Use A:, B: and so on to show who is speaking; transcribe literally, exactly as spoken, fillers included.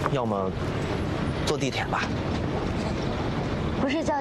A: 要么坐地铁吧。
B: 不是叫